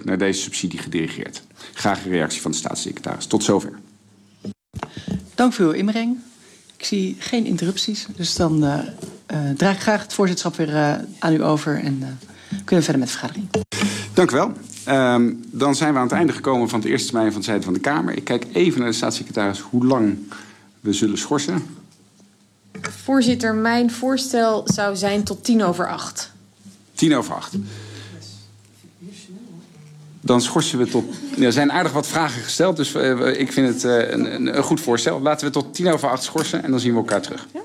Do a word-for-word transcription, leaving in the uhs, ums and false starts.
naar deze subsidie gedirigeerd. Graag een reactie van de staatssecretaris. Tot zover. Dank voor uw inbreng. Ik zie geen interrupties, dus dan uh, uh, draag ik graag het voorzitterschap weer uh, aan u over en uh, kunnen we verder met de vergadering. Dank u wel. Um, dan zijn we aan het einde gekomen van het eerste termijn van de zijde van de Kamer. Ik kijk even naar de staatssecretaris hoe lang we zullen schorsen. Voorzitter, mijn voorstel zou zijn tot tien over acht. Tien over acht. Dan schorsen we tot... Er zijn aardig wat vragen gesteld, dus uh, ik vind het uh, een, een goed voorstel. Laten we tot tien over acht schorsen en dan zien we elkaar terug.